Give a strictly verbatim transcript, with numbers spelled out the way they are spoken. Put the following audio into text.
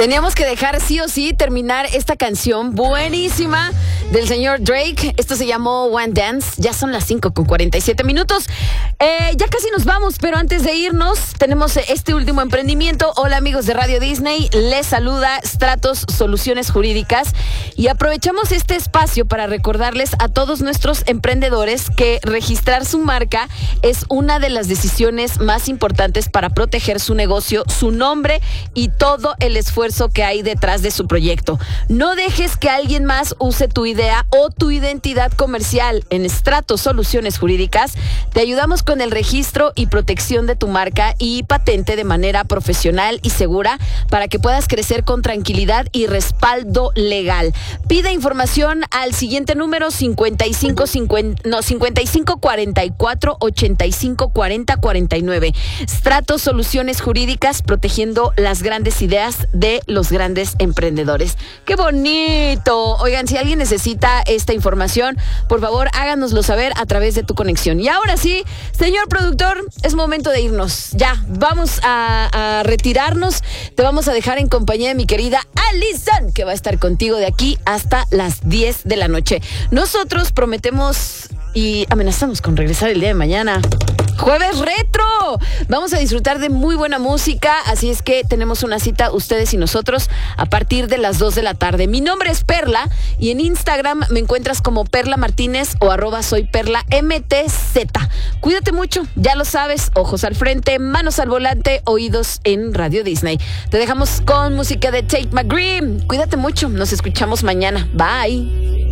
Teníamos que dejar sí o sí terminar esta canción buenísima del señor Drake. Esto se llamó One Dance. Ya son las cinco con cuarenta y siete minutos. Eh, ya casi nos vamos, pero antes de irnos tenemos este último emprendimiento. Hola amigos de Radio Disney, les saluda Stratos Soluciones Jurídicas y aprovechamos este espacio para recordarles a todos nuestros emprendedores que registrar su marca es una de las decisiones más importantes para proteger su negocio, su nombre y todo el esfuerzo que hay detrás de su proyecto. No dejes que alguien más use tu idea o tu identidad comercial. En Stratos Soluciones Jurídicas te ayudamos con el registro y protección de tu marca y patente de manera profesional y segura para que puedas crecer con tranquilidad y respaldo legal. Pide información al siguiente número cincuenta y cinco cincuenta, no, cincuenta y cinco cuarenta y cuatro ochenta y cinco cuarenta cuarenta y nueve. Stratos Soluciones Jurídicas, protegiendo las grandes ideas de los grandes emprendedores. ¡Qué bonito! Oigan, si alguien necesita esta información, por favor, háganoslo saber a través de tu conexión. Y ahora sí, señor productor, es momento de irnos. Ya, vamos a, a retirarnos. Te vamos a dejar en compañía de mi querida Alison, que va a estar contigo de aquí hasta las diez de la noche. Nosotros prometemos y amenazamos con regresar el día de mañana. ¡Jueves Retro! Vamos a disfrutar de muy buena música, así es que tenemos una cita ustedes y nosotros a partir de las dos de la tarde. Mi nombre es Perla y en Instagram me encuentras como Perla Martínez o arroba soy Perla M T Z. Cuídate mucho, ya lo sabes, ojos al frente, manos al volante, oídos en Radio Disney. Te dejamos con música de Tate McGree. Cuídate mucho, nos escuchamos mañana. Bye.